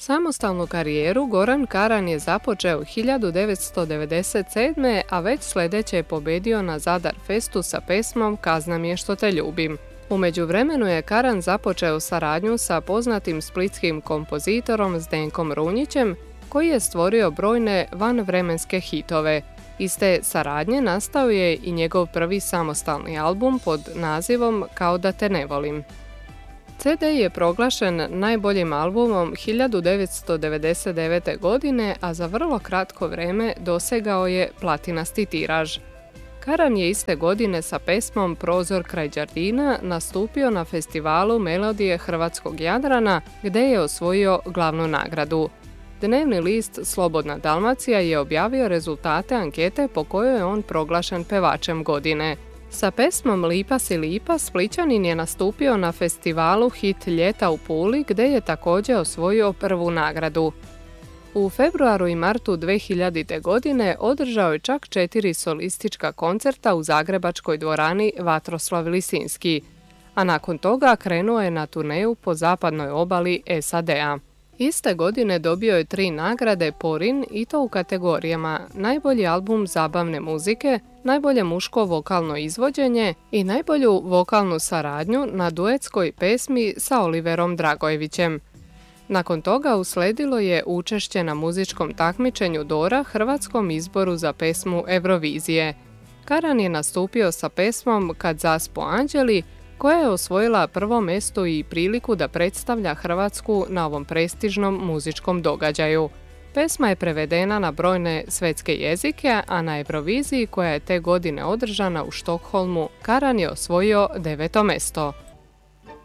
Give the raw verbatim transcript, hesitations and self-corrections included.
Samostalnu karijeru Goran Karan je započeo hiljadu devetsto devedeset sedme. a već sljedeće je pobedio na Zadar Festu sa pesmom Kazna mi je što te ljubim. U međuvremenu je Karan započeo saradnju sa poznatim splitskim kompozitorom Zdenkom Runjićem, koji je stvorio brojne vanvremenske hitove. Iz te saradnje nastao je i njegov prvi samostalni album pod nazivom Kao da te ne volim. ce de je proglašen najboljim albumom hiljadu devetsto devedeset devete. godine, a za vrlo kratko vrijeme dosegao je platinasti tiraž. Karan je iste godine sa pesmom Prozor kraj Đardina nastupio na festivalu Melodije Hrvatskog Jadrana, gdje je osvojio glavnu nagradu. Dnevni list Slobodna Dalmacija je objavio rezultate ankete po kojoj je on proglašen pevačem godine. Sa pesmom Lipa si lipa Splićanin je nastupio na festivalu Hit ljeta u Puli, gdje je također osvojio prvu nagradu. U februaru i martu dve hiljadite. godine održao je čak četiri solistička koncerta u zagrebačkoj dvorani Vatroslav Lisinski, a nakon toga krenuo je na turneju po zapadnoj obali es a de a. Iste godine dobio je tri nagrade Porin i to u kategorijama najbolji album zabavne muzike, najbolje muško vokalno izvođenje i najbolju vokalnu saradnju na duetskoj pesmi sa Oliverom Dragojevićem. Nakon toga usledilo je učešće na muzičkom takmičenju Dora hrvatskom izboru za pesmu Eurovizije. Karan je nastupio sa pesmom Kad zaspu anđeli, koja je osvojila prvo mjesto i priliku da predstavlja Hrvatsku na ovom prestižnom muzičkom događaju. Pesma je prevedena na brojne svetske jezike, a na Euroviziji koja je te godine održana u Štokholmu, Karan je osvojio deveto mjesto.